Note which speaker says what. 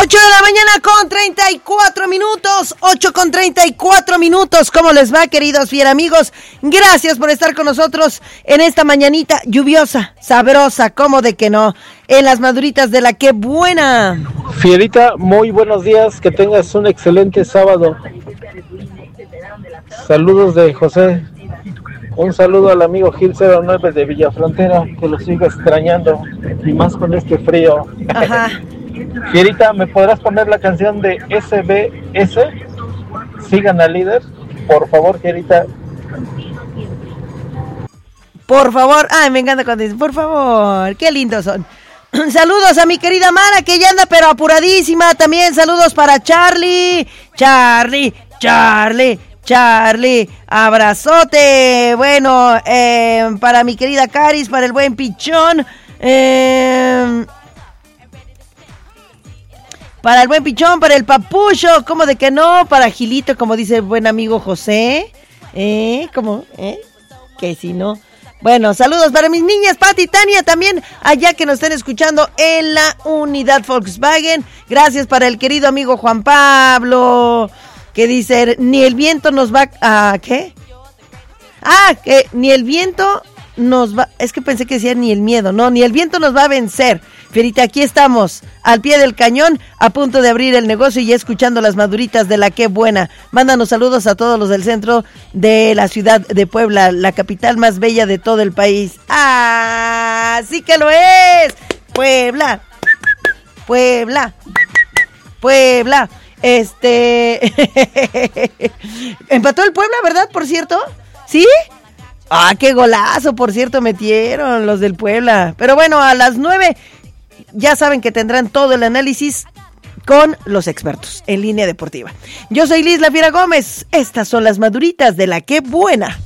Speaker 1: 8 de la mañana con 34 minutos, 8 con 34 minutos. ¿Cómo les va, queridos fieramigos? Gracias por estar con nosotros en esta mañanita lluviosa, sabrosa, ¿cómo de que no? En las maduritas de la que buena.
Speaker 2: Fierita, muy buenos días, que tengas un excelente sábado. Saludos de José. Un saludo al amigo Gil 09 de Villafrontera, que lo sigo extrañando, y más con este frío.
Speaker 1: Ajá.
Speaker 2: Fierita, ¿me podrás poner la canción de SBS? Sigan al líder, por favor, Fierita.
Speaker 1: Por favor, ay, me encanta cuando dicen, por favor, qué lindos son. Saludos a mi querida Mara, que ya anda pero apuradísima. También saludos para Charlie, abrazote. Bueno, para mi querida Caris, para el buen Pichón, para el buen Pichón, para el Papucho, ¿cómo de que no? Para Gilito, como dice el buen amigo José, ¿cómo? Que si no. Bueno, saludos para mis niñas, Pati y Tania, también allá que nos estén escuchando en la unidad Volkswagen. Gracias para el querido amigo Juan Pablo, que dice, ni el viento nos va a... ¿qué? Que ni el viento nos va... Es que pensé que decía ni el miedo, no, ni el viento nos va a vencer. Fierita, aquí estamos, al pie del cañón, a punto de abrir el negocio y escuchando las maduritas de la que buena. Mándanos saludos a todos los del centro de la ciudad de Puebla, la capital más bella de todo el país. ¡Ah! ¡Sí que lo es! Puebla. Empató el Puebla, ¿verdad? Por cierto, ¿sí? ¡Ah, qué golazo! Por cierto, metieron los del Puebla. Pero bueno, a las 9 ya saben que tendrán todo el análisis con los expertos en Línea Deportiva. Yo soy Liz La Fiera Gómez. Estas son las maduritas de la que buena.